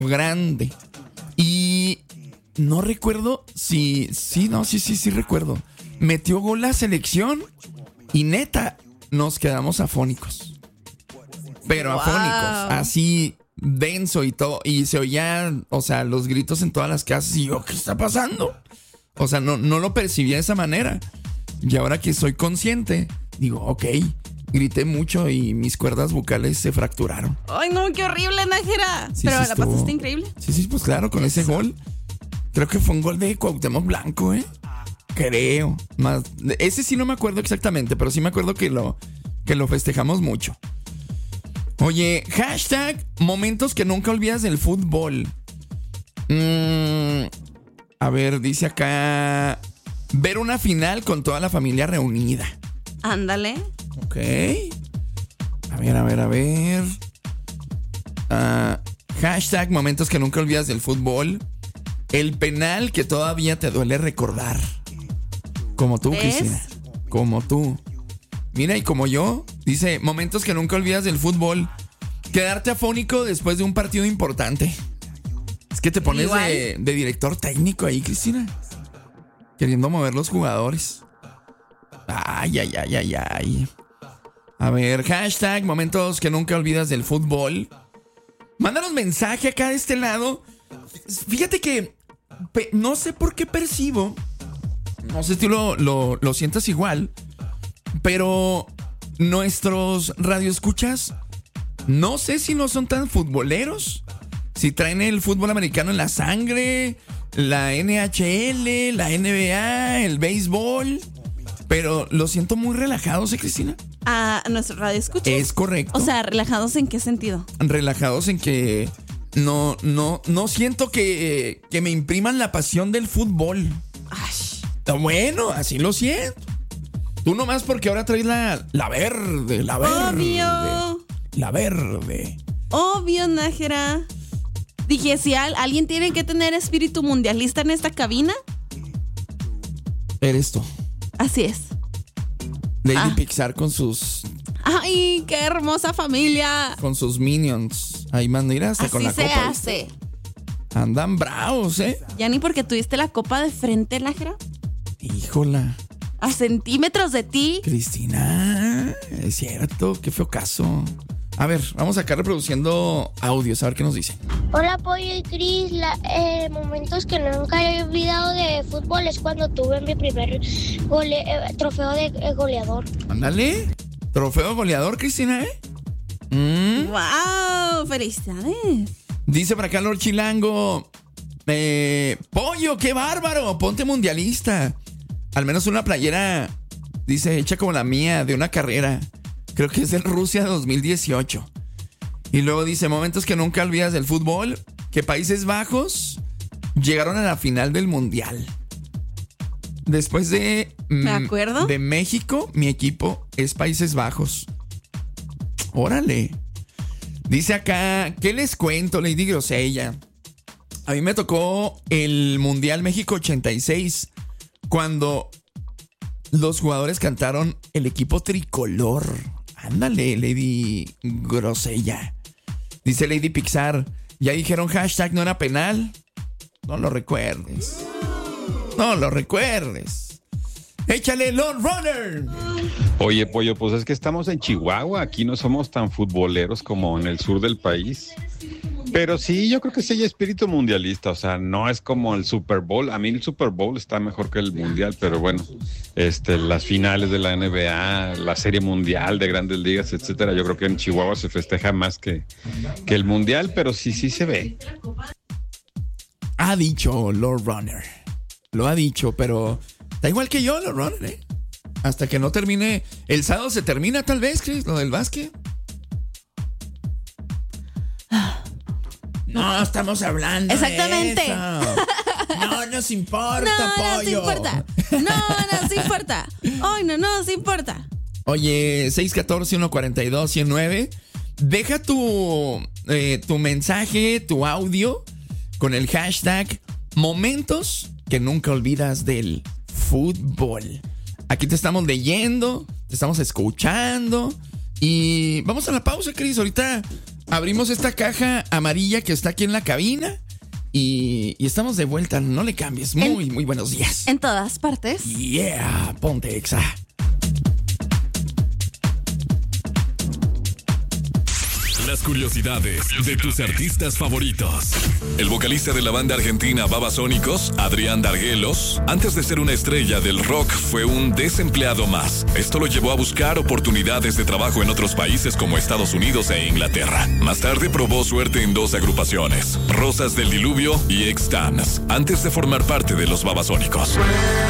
grande. Y no recuerdo si... Sí recuerdo. Metió gol la selección y neta, nos quedamos afónicos. Pero afónicos, así denso y todo. Y se oían, o sea, los gritos en todas las casas. Y yo, ¿qué está pasando? O sea, no lo percibía de esa manera. Y ahora que soy consciente, digo, ok, grité mucho y mis cuerdas vocales se fracturaron. Ay, no, qué horrible, Nájera. Sí, pero sí la estuvo... pasaste increíble. Sí, pues claro, con ese gol. Creo que fue un gol de Cuauhtémoc Blanco, Creo. Más, ese sí no me acuerdo exactamente, pero sí me acuerdo que lo festejamos mucho. Oye, hashtag momentos que nunca olvidas del fútbol. A ver, dice acá, ver una final con toda la familia reunida. Ándale. Ok. A ver. Hashtag momentos que nunca olvidas del fútbol. El penal que todavía te duele recordar. Como tú, Cristina. Como tú. Mira, y como yo, dice, momentos que nunca olvidas del fútbol. Quedarte afónico después de un partido importante. Es que te pones de director técnico ahí, Cristina. Queriendo mover los jugadores. Ay. A ver, hashtag momentos que nunca olvidas del fútbol. Mándanos mensaje acá de este lado. Fíjate que no sé por qué percibo. No sé si tú lo sientas igual. Pero nuestros radioescuchas, no sé si no son tan futboleros. Si traen el fútbol americano en la sangre, la NHL, la NBA, el béisbol. Pero lo siento muy relajados, Cristina. A nuestro radio escucha. Es correcto. O sea, ¿relajados en qué sentido? Relajados en que no siento que me impriman la pasión del fútbol. Ay. Bueno, así lo siento. Tú nomás porque ahora traes la verde. Obvio. La verde. Obvio, Nájera. Dije, si alguien tiene que tener espíritu mundialista en esta cabina, eres tú. Así es. Lady Pixar con sus... ¡Ay, qué hermosa familia! Con sus minions. Ahí mira, hasta así con la se copa. Hace. Andan bravos, Ya ni porque tuviste la copa de frente, Nájera. Híjola. A centímetros de ti. Cristina, es cierto, qué feo caso. A ver, vamos acá reproduciendo audios, a ver qué nos dicen. Hola, Pollo y Cris. Momentos que nunca he olvidado de fútbol es cuando tuve mi primer trofeo de goleador. Ándale, trofeo goleador, Cristina, ¡Wow! ¡Felicidades! Dice por acá Lord Chilango, Pollo, qué bárbaro, ponte mundialista. Al menos una playera, dice, hecha como la mía, de una carrera. Creo que es en Rusia 2018. Y luego dice, momentos que nunca olvidas del fútbol, que Países Bajos llegaron a la final del Mundial. Después de... ¿Me acuerdo? De México, mi equipo es Países Bajos. Órale. Dice acá, ¿qué les cuento, Lady Grosella? A mí me tocó el Mundial México 86, cuando los jugadores cantaron el equipo tricolor. Ándale, Lady Grosella. Dice Lady Pixar, ¿ya dijeron hashtag no era penal? No lo recuerdes. No lo recuerdes. Échale, Lord Runner. Oye, Pollo, pues es que estamos en Chihuahua. Aquí no somos tan futboleros como en el sur del país. Pero sí, yo creo que sí hay espíritu mundialista. O sea, no es como el Super Bowl. A mí el Super Bowl está mejor que el Mundial. Pero bueno, las finales de la NBA, la Serie Mundial de Grandes Ligas, etcétera. Yo creo que en Chihuahua se festeja más que el Mundial. Pero sí se ve. Ha dicho Lord Runner. Lo ha dicho, pero... Da igual que yo, Lord Runner, Hasta que no termine. El sábado se termina, tal vez, Chris, lo del básquet. No estamos hablando. Exactamente. De eso. No nos importa, Pollo. No nos importa. Ay, no nos importa. Oye, 614-142-109. Deja tu mensaje, tu audio con el hashtag momentos que nunca olvidas del fútbol. Aquí te estamos leyendo, te estamos escuchando. Y vamos a la pausa, Cris. Ahorita abrimos esta caja amarilla que está aquí en la cabina y estamos de vuelta. No le cambies. Muy buenos días. En todas partes. Yeah, ponte Exa. Las curiosidades de tus artistas favoritos. El vocalista de la banda argentina Babasónicos, Adrián Darguelos, antes de ser una estrella del rock, fue un desempleado más. Esto lo llevó a buscar oportunidades de trabajo en otros países como Estados Unidos e Inglaterra. Más tarde probó suerte en 2 agrupaciones, Rosas del Diluvio y X-Dance, antes de formar parte de los Babasónicos.